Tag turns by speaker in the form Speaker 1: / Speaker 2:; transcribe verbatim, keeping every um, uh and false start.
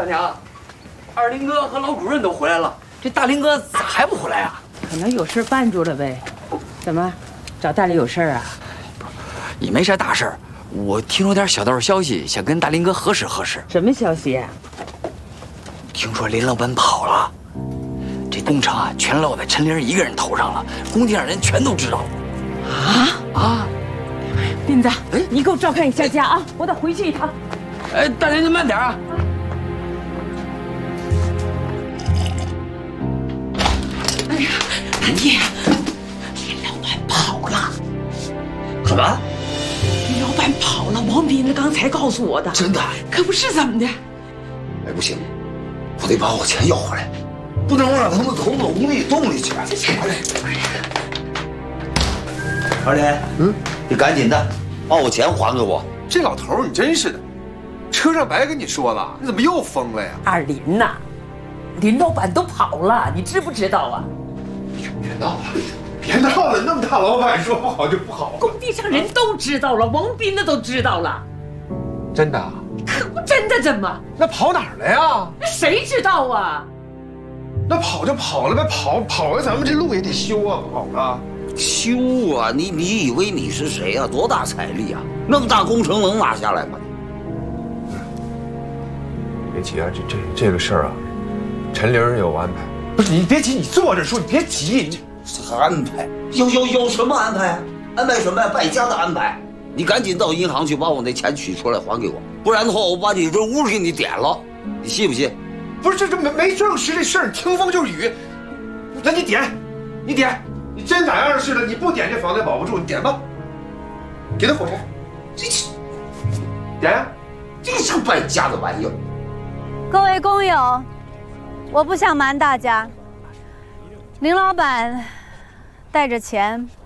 Speaker 1: 娘，二林哥和老主任都回来了，这大林哥咋还不回来啊？
Speaker 2: 可能有事绊住了呗。怎么，找大林有事啊？
Speaker 1: 不，也没啥大事儿。我听说点小道消息，想跟大林哥核实核实。
Speaker 2: 什么消息啊？
Speaker 1: 听说林老板跑了，这工程啊全落在陈玲一个人头上了，工地上人全都知道了。
Speaker 2: 啊
Speaker 1: 啊！
Speaker 2: 林子，哎，你给我照看一下家啊，我得回去一趟。
Speaker 1: 哎，大林，您慢点啊！
Speaker 2: 哎呀，大爹，林老板跑了。
Speaker 3: 什么？
Speaker 2: 林老板跑了，王斌子刚才告诉我的。
Speaker 3: 真的？
Speaker 2: 可不是怎么的？
Speaker 3: 哎，不行，我得把我钱要回来，不能让他们偷走工地动力钱。二林，嗯，你赶紧的，把我钱还给我。
Speaker 4: 这老头你真是的，车上白跟你说了，你怎么又疯了呀？
Speaker 2: 二林呐，林老板都跑了，你知不知道啊？
Speaker 4: 别闹了，别闹了，那么大老板说不好就不好。
Speaker 2: 工地上人都知道了，王斌子都知道了。
Speaker 4: 真的？
Speaker 2: 可不真的，怎么？
Speaker 4: 那跑哪儿了呀？
Speaker 2: 那谁知道啊？
Speaker 4: 那跑就跑了呗，跑跑了，咱们这路也得修啊，跑了。
Speaker 3: 修啊！你你以为你是谁呀、啊？多大财力啊？那么大工程能拿下来吗？
Speaker 4: 别急啊，这这这个事儿啊，陈玲有安排。不是你别急，你坐着说，你别急。你
Speaker 3: 安排？有有有什么安排啊？安排什么呀？败家的安排！你赶紧到银行去把我那钱取出来还给我，不然的话我把你这屋给你点了，你信不信？
Speaker 4: 不是这这没没证实这事儿，听风就是雨。那你点，你点。你真咋样似的？你不点这房子保不住，你点吧，给他火柴，这点呀、啊，
Speaker 3: 这是败家的玩意儿。
Speaker 5: 各位工友，我不想瞒大家，林老板带着钱